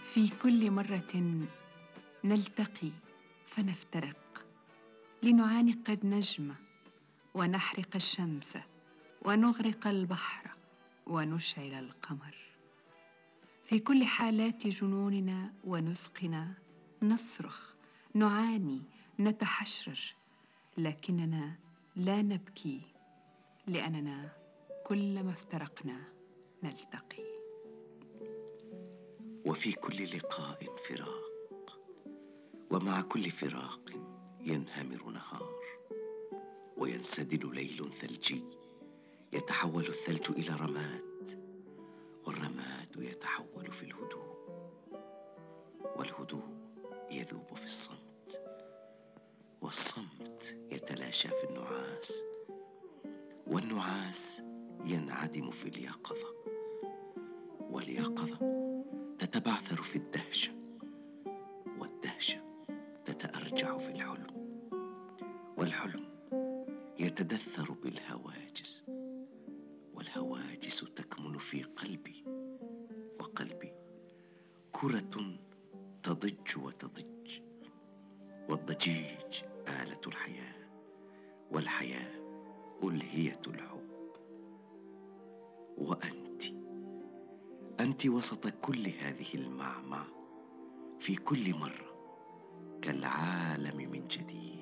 في كل مرة نلتقي فنفترق، لنعانق النجم ونحرق الشمس ونغرق البحر ونشعل القمر. في كل حالات جنوننا ونسقنا نصرخ، نعاني، نتحشرج، لكننا لا نبكي، لأننا كلما افترقنا نلتقي. وفي كل لقاء فراق، ومع كل فراق ينهمر نهار، وينسدل ليل ثلجي، يتحول الثلج إلى رماد، والرماد يتحول في الهدوء، والهدوء يذوب في الصمت، والصمت يتلاشى في النعاس، والنعاس ينعدم في اليقظة، واليقظة تتبعثر في الدهشة، والدهشة تتأرجع في الحلم، والحلم يتدثر بالهواجس، والهواجس تكمن في قلبي، وقلبي كرة تضج وتضج، والضجيج آلة الحياة، والحياة ألهية الحب. وأنت وسط كل هذه المعمعة في كل مرة كالعالم من جديد.